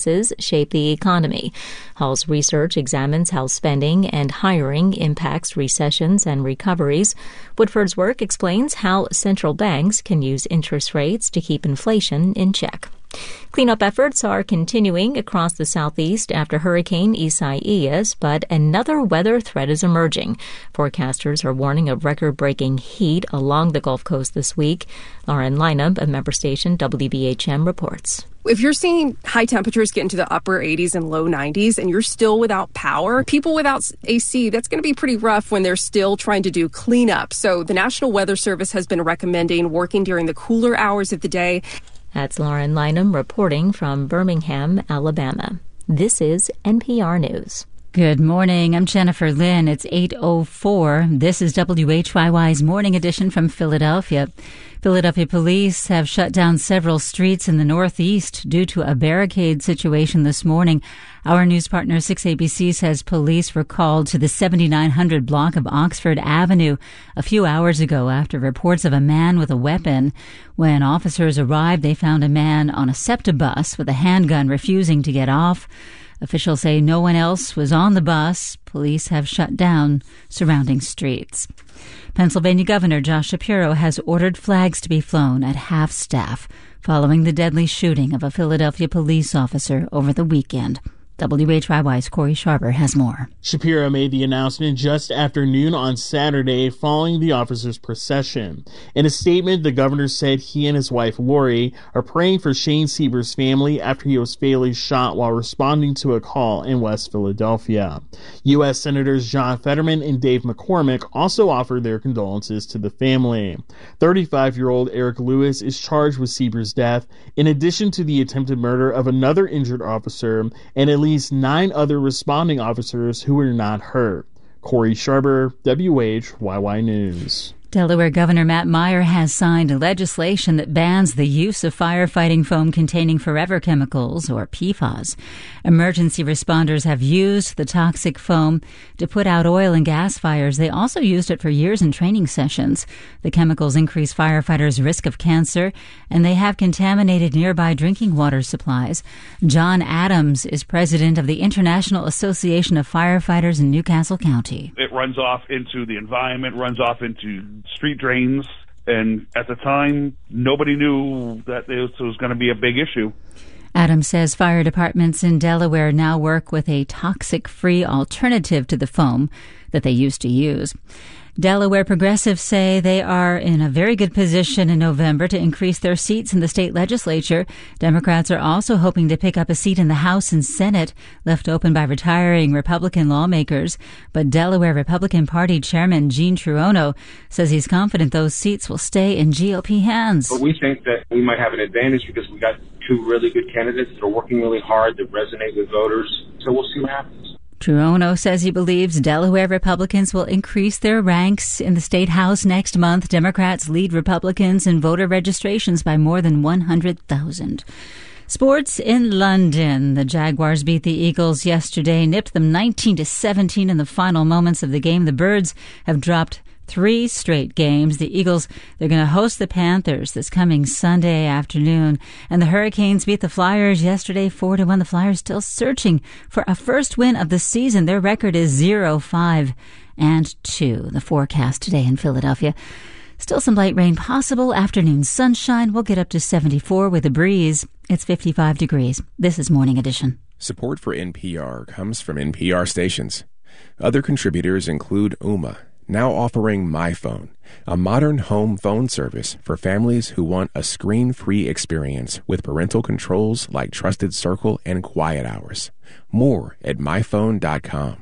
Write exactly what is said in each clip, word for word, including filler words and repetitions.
finances shape the economy. Hall's research examines how spending and hiring impacts recessions and recoveries. Woodford's work explains how central banks can use interest rates to keep inflation in check. Cleanup efforts are continuing across the southeast after Hurricane Isaias, but another weather threat is emerging. Forecasters are warning of record-breaking heat along the Gulf Coast this week. Lauren Lineup of member station W B H M reports. If you're seeing high temperatures get into the upper eighties and low nineties and you're still without power, people without A C, that's going to be pretty rough when they're still trying to do cleanup. So the National Weather Service has been recommending working during the cooler hours of the day. That's Lauren Lineham reporting from Birmingham, Alabama. This is N P R News. Good morning. I'm Jennifer Lynn. It's eight oh four. This is W H Y Y's Morning Edition from Philadelphia. Philadelphia police have shut down several streets in the Northeast due to a barricade situation this morning. Our news partner six A B C says police were called to the seventy-nine hundred block of Oxford Avenue a few hours ago after reports of a man with a weapon. When officers arrived, they found a man on a SEPTA bus with a handgun refusing to get off. Officials say no one else was on the bus. Police have shut down surrounding streets. Pennsylvania Governor Josh Shapiro has ordered flags to be flown at half-staff following the deadly shooting of a Philadelphia police officer over the weekend. W H Y Y's Corey Sharber has more. Shapiro made the announcement just after noon on Saturday following the officer's procession. In a statement, the governor said he and his wife Lori are praying for Shane Sieber's family after he was fatally shot while responding to a call in West Philadelphia. U S Senators John Fetterman and Dave McCormick also offered their condolences to the family. thirty-five-year-old Eric Lewis is charged with Sieber's death, in addition to the attempted murder of another injured officer and at least nine other responding officers who were not hurt. Corey Sharber, W H Y Y News. Delaware Governor Matt Meyer has signed legislation that bans the use of firefighting foam containing forever chemicals, or P FAS. Emergency responders have used the toxic foam to put out oil and gas fires. They also used it for years in training sessions. The chemicals increase firefighters' risk of cancer, and they have contaminated nearby drinking water supplies. John Adams is president of the International Association of Firefighters in Newcastle County. It runs off into the environment, runs off into street drains, and at the time, nobody knew that this was going to be a big issue. Adams says fire departments in Delaware now work with a toxic-free alternative to the foam that they used to use. Delaware progressives say they are in a very good position in November to increase their seats in the state legislature. Democrats are also hoping to pick up a seat in the House and Senate, left open by retiring Republican lawmakers. But Delaware Republican Party Chairman Gene Truono says he's confident those seats will stay in G O P hands. But we think that we might have an advantage because we got two really good candidates that are working really hard, that resonate with voters. So we'll see what happens. Truono says he believes Delaware Republicans will increase their ranks in the state house next month. Democrats lead Republicans in voter registrations by more than one hundred thousand. Sports in London. The Jaguars beat the Eagles yesterday, nipped them nineteen to seventeen in the final moments of the game. The Birds have dropped three straight games. The Eagles, they're going to host the Panthers this coming Sunday afternoon. And the Hurricanes beat the Flyers yesterday four to one. The Flyers still searching for a first win of the season. Their record is zero five and two. The forecast today in Philadelphia. Still some light rain possible. Afternoon sunshine. We'll get up to seventy-four with a breeze. It's fifty-five degrees. This is Morning Edition. Support for N P R comes from N P R stations. Other contributors include Ooma, now offering MyPhone, a modern home phone service for families who want a screen-free experience with parental controls like Trusted Circle and Quiet Hours. More at my phone dot com.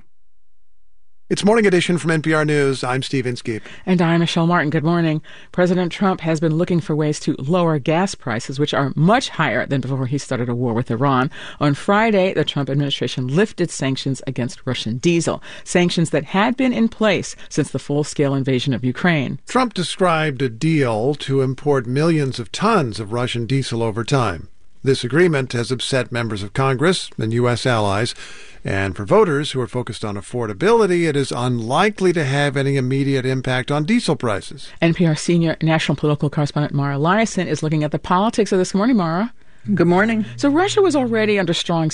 It's Morning Edition from N P R News. I'm Steve Inskeep. And I'm Michelle Martin. Good morning. President Trump has been looking for ways to lower gas prices, which are much higher than before he started a war with Iran. On Friday, the Trump administration lifted sanctions against Russian diesel, sanctions that had been in place since the full-scale invasion of Ukraine. Trump described a deal to import millions of tons of Russian diesel over time. This agreement has upset members of Congress and U S allies, and for voters who are focused on affordability, it is unlikely to have any immediate impact on diesel prices. N P R senior national political correspondent Mara Liasson is looking at the politics of this morning. Mara. Good morning. So Russia was already under strong